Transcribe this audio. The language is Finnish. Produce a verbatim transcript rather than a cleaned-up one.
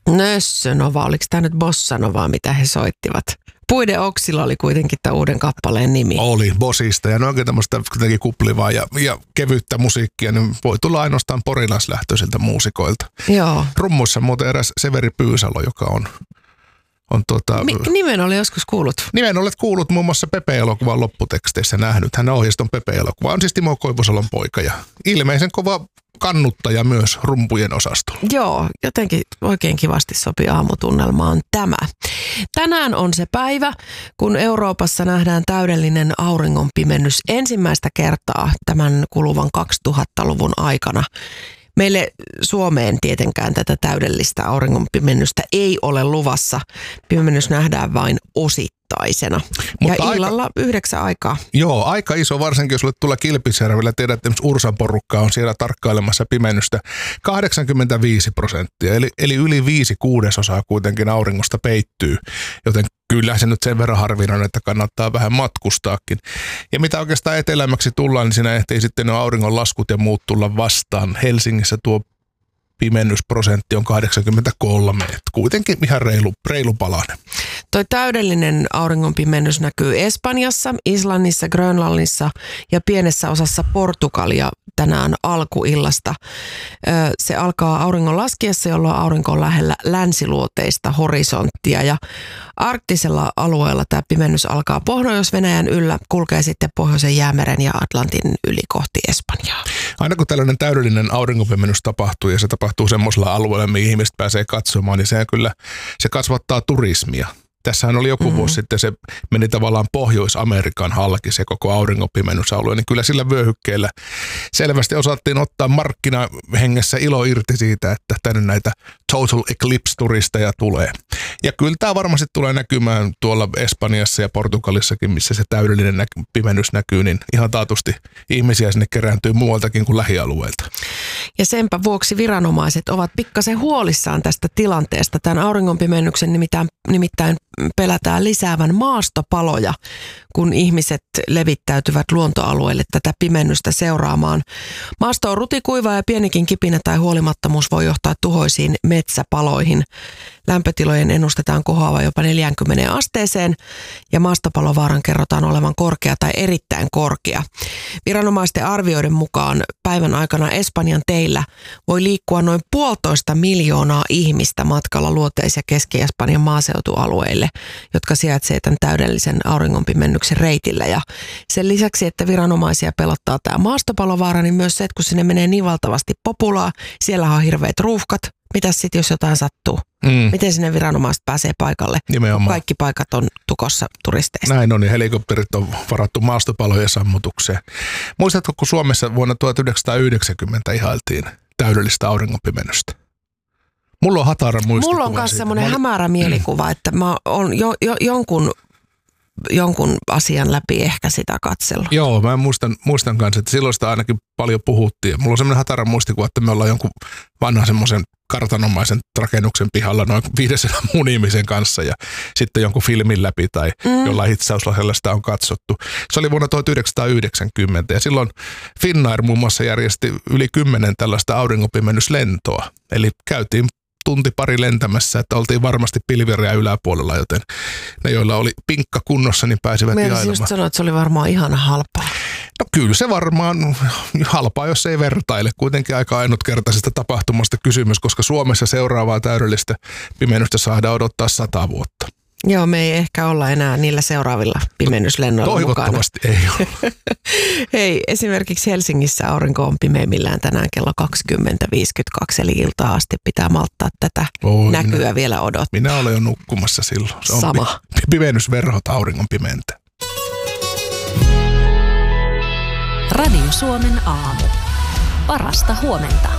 Nössönova, oliko tämä nyt Bossanova, mitä he soittivat? Puiden oksilla oli kuitenkin tämä uuden kappaleen nimi. Oli, Bossista, ja ne oikein tämmöistä kuitenkin kuplivaa ja, ja kevyttä musiikkia, niin voi tulla ainoastaan porilaislähtöisiltä muusikoilta. Joo. Rummuissa muuten eräs Severi Pyysalo, joka on... on tuota, Mi- nimen oli joskus kuullut. Nimen olet kuullut muun muassa Pepe-elokuvan lopputeksteissä nähnyt. Hän ohjeiston Pepe-elokuva on siis Timo Koivusalon poika ja ilmeisen kova kannuttaja myös rumpujen osastolla. Joo, jotenkin oikein kivasti sopii aamutunnelmaan tämä. Tänään on se päivä, kun Euroopassa nähdään täydellinen auringonpimennys ensimmäistä kertaa tämän kuluvan kaksituhattaluvun aikana. Meille Suomeen tietenkään tätä täydellistä auringonpimennystä ei ole luvassa. Pimennys nähdään vain osittaisena. Mutta ja illalla aika, yhdeksän aikaa. Joo, aika iso, varsinkin jos olet tuolla Kilpisjärvellä. Tiedät, että Ursan porukka on siellä tarkkailemassa pimennystä. kahdeksankymmentäviisi prosenttia, eli, eli yli viisi kuudesosaa kuitenkin auringosta peittyy. Joten kyllä se nyt sen verran harvinainen, että kannattaa vähän matkustaakin. Ja mitä oikeastaan etelämäksi tullaan, niin siinä ehtii sitten ne auringonlaskut ja muut tulla vastaan. Helsingissä tuo pimennysprosentti on kahdeksankymmentäkolme, että kuitenkin ihan reilu, reilu palanen. Toi täydellinen auringonpimennys näkyy Espanjassa, Islannissa, Grönlannissa ja pienessä osassa Portugalia tänään alkuillasta. Se alkaa auringon laskiessa, jolloin aurinko on lähellä länsiluoteista horisonttia ja arktisella alueella tämä pimennys alkaa Pohjois-Venäjän yllä, kulkee sitten Pohjoisen jäämeren ja Atlantin yli kohti Espanjaa. Aina kun tällainen täydellinen auringonpimennys tapahtuu ja se tapahtuu semmoisella alueella, mihin ihmiset pääsee katsomaan, niin se kyllä se kasvattaa turismia. Tässähän oli joku mm-hmm. vuosi sitten, se meni tavallaan Pohjois-Amerikan halki se koko auringonpimennysalue, niin kyllä sillä vyöhykkeellä selvästi osattiin ottaa markkinahengessä ilo irti siitä, että tänne näitä total eclipse-turisteja tulee. Ja kyllä tämä varmasti tulee näkymään tuolla Espanjassa ja Portugalissakin, missä se täydellinen näky- pimennys näkyy, niin ihan taatusti ihmisiä sinne kerääntyy muualtakin kuin lähialueilta. Ja senpä vuoksi viranomaiset ovat pikkasen huolissaan tästä tilanteesta. Tämän auringonpimennyksen nimittäin, nimittäin pelätään lisäävän maastopaloja, kun ihmiset levittäytyvät luontoalueille tätä pimennystä seuraamaan. Maasto on rutikuiva ja pienikin kipinä tai huolimattomuus voi johtaa tuhoisiin metsäpaloihin. Lämpötilojen ennustetaan kohoavan jopa neljäänkymmeneen asteeseen ja maastopalovaaran kerrotaan olevan korkea tai erittäin korkea. Viranomaisten arvioiden mukaan päivän aikana Espanjan teillä voi liikkua noin puolitoista miljoonaa ihmistä matkalla luoteis- ja Keski-Espanjan maaseutualueille, jotka sijaitsee tämän täydellisen auringonpimennyksen reitillä. Ja sen lisäksi, että viranomaisia pelottaa tämä maastopalovaara, niin myös se, että kun sinne menee niin valtavasti populaa, siellä on hirveät ruuhkat. Mitäs sitten, jos jotain sattuu? Mm. Miten sinne viranomaiset pääsee paikalle? Nimenomaan. Kaikki paikat on tukossa turisteista. Näin on, niin helikopterit on varattu maastopalojen sammutukseen. Muistatko, kun Suomessa vuonna tuhatyhdeksänsataayhdeksänkymmentä ihailtiin täydellistä auringonpimennystä? Mulla on hatara muistikuva. Mulla on myös semmoinen olin... hämärä mielikuva, että mä oon jo, jo, jonkun... jonkun asian läpi ehkä sitä katsella. Joo, mä muistan, muistan kanssa, että silloin sitä ainakin paljon puhuttiin. Mulla on semmoinen hatara muistikuva, että me ollaan jonkun vanhan semmoisen kartanomaisen rakennuksen pihalla noin viidensadan muun ihmisen kanssa ja sitten jonkun filmin läpi tai mm. jollain hitsauslasella sitä on katsottu. Se oli vuonna tuhatyhdeksänsataayhdeksänkymmentä ja silloin Finnair muun muassa järjesti yli kymmenen tällaista auringonpimennyslentoa. Eli käytiin tunti pari lentämässä, että oltiin varmasti pilvireä yläpuolella, joten ne, joilla oli pinkka kunnossa, niin pääsivät ihailemaan. Mielestäni just sanoa, että se oli varmaan ihan halpaa. No kyllä se varmaan halpaa, jos ei vertaile. Kuitenkin aika ainutkertaisesta tapahtumasta kysymys, koska Suomessa seuraavaa täydellistä pimennystä saadaan odottaa sata vuotta. Joo, me ei ehkä olla enää niillä seuraavilla pimennyslennoilla Toivottavasti mukana. ei ole. Hei, esimerkiksi Helsingissä aurinko on pimeimmillään tänään kello kaksikymmentä viisikymmentäkaksi, eli iltaa asti pitää malttaa tätä Oi, näkyä minä, vielä odottaa. Minä olen jo nukkumassa silloin. Se on Sama. Pi- pimennysverhot auringon pimentä. Radio Suomen aamu. Parasta huomenta.